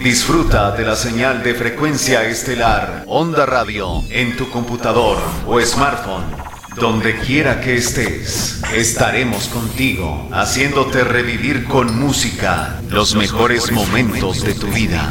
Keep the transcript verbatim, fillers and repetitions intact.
Disfruta de la señal de frecuencia estelar Onda Radio en tu computador o smartphone. Donde quiera que estés, estaremos contigo, haciéndote revivir con música los mejores momentos de tu vida.